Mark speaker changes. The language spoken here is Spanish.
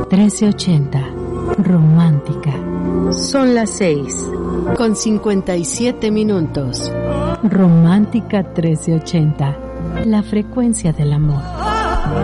Speaker 1: 1380, romántica.
Speaker 2: Son las 6:57.
Speaker 1: Romántica 1380, la frecuencia del amor.